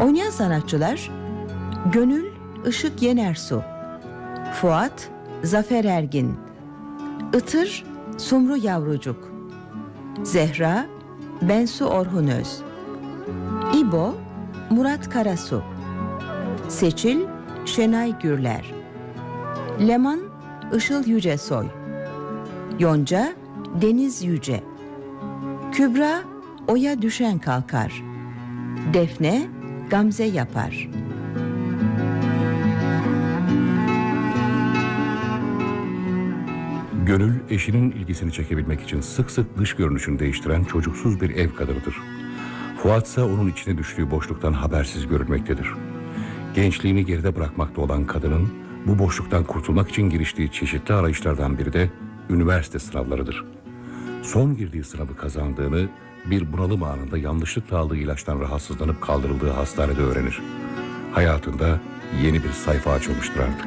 Oynayan sanatçılar: Gönül Işık Yenersu, Fuat Zafer Ergin, Itır Sumru Yavrucuk, Zehra Bensu Orhunöz, İbo Murat Karasu, Seçil Şenay Gürler, Leman Işıl Yücesoy, Yonca Deniz Yüce, Kübra Oya Düşen Kalkar, Defne Gamze Yapar. Gönül, eşinin ilgisini çekebilmek için sık sık dış görünüşünü değiştiren çocuksuz bir ev kadınıdır. Fuat ise onun içine düştüğü boşluktan habersiz görülmektedir. Gençliğini geride bırakmakta olan kadının bu boşluktan kurtulmak için giriştiği çeşitli arayışlardan biri de üniversite sınavlarıdır. Son girdiği sınavı kazandığını bir bunalım anında yanlışlıkla aldığı ilaçtan rahatsızlanıp kaldırıldığı hastanede öğrenir. Hayatında yeni bir sayfa açılmıştır artık.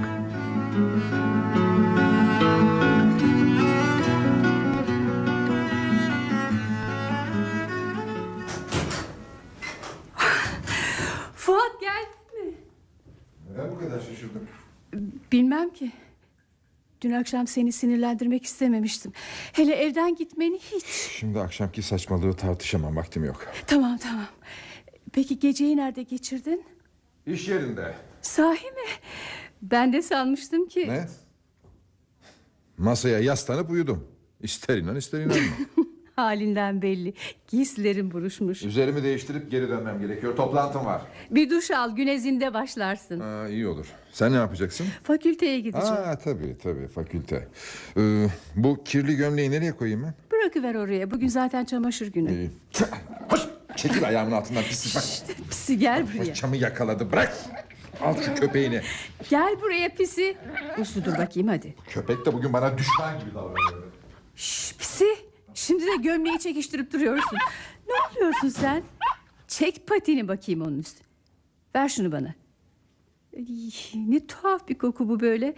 Fuat geldin mi? Neden bu kadar şaşırdın? Bilmem ki. Dün akşam seni sinirlendirmek istememiştim. Hele evden gitmeni hiç. Şimdi akşamki saçmalığı tartışamam, vaktim yok. Tamam. Peki geceyi nerede geçirdin? İş yerinde. Sahi mi? Ben de sanmıştım ki. Ne? Masaya yaslanıp uyudum. İster inan ister inanma. Halinden belli. Giysilerin buruşmuş. Üzerimi değiştirip geri dönmem gerekiyor. Toplantım var. Bir duş al, güne zinde başlarsın. İyi olur. Sen ne yapacaksın? Fakülteye gideceğim. Tabii fakülte. Bu kirli gömleği nereye koyayım ben? Bırakıver oraya. Bugün zaten çamaşır günü. İyi. Hoş. Çekil ayağımın altından pisi bak. Pisi gel buraya. Paçamı yakaladı, bırak. Al şu köpeğini. Gel buraya pisi. Uslu dur bakayım hadi. Köpek de bugün bana düşman gibi davranıyor. Pisi. Şimdi de gömleği çekiştirip duruyorsun. Ne oluyorsun sen? Çek patini bakayım onun üstüne. Ver şunu bana. Ay, ne tuhaf bir koku bu böyle.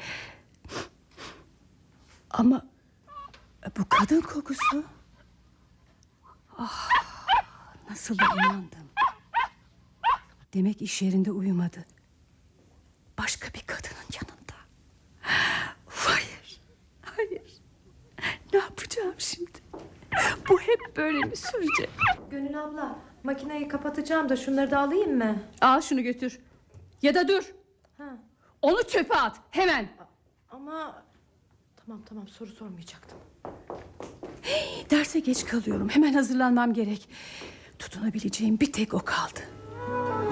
Ama bu kadın kokusu. Nasıl da inandım. Demek iş yerinde uyumadı. Başka bir kadının yanında. Hayır. Ne yapacağım şimdi? Bu hep böyle mi sürecek? Gönül abla, makineyi kapatacağım da şunları da alayım mı? Al şunu götür. Ya da dur. Onu çöpe at hemen. Ama tamam, soru sormayacaktım. Derse geç kalıyorum. Hemen hazırlanmam gerek. Tutunabileceğim bir tek o kaldı.